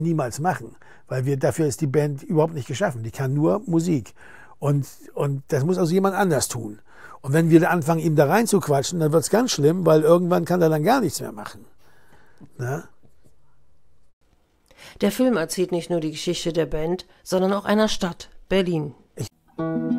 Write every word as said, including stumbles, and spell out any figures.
niemals machen, weil wir, dafür ist die Band überhaupt nicht geschaffen. Die kann nur Musik. Und, und das muss also jemand anders tun. Und wenn wir da anfangen, ihm da rein zu quatschen, dann wird es ganz schlimm, weil irgendwann kann er dann gar nichts mehr machen. Na? Der Film erzählt nicht nur die Geschichte der Band, sondern auch einer Stadt, Berlin. Ich